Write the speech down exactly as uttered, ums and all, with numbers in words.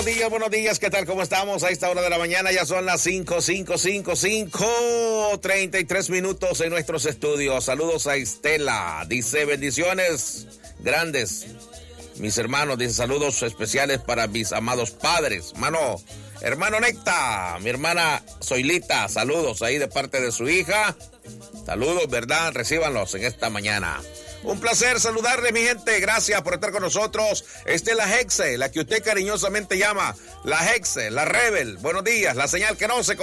Buenos días, buenos días, ¿qué tal? ¿Cómo estamos? A esta hora de la mañana ya son las cinco, cinco, cinco, cinco, treinta y tres minutos en nuestros estudios. Saludos a Estela, dice bendiciones grandes. Mis hermanos, dice saludos especiales para mis amados padres. Mano, hermano Necta, mi hermana Zoilita, saludos ahí de parte de su hija. Saludos, ¿verdad? Recíbanlos en esta mañana. Un placer saludarle, mi gente. Gracias por estar con nosotros. Esta es la Hexe, la que usted cariñosamente llama la Hexe, la Rebel. Buenos días, la señal que no se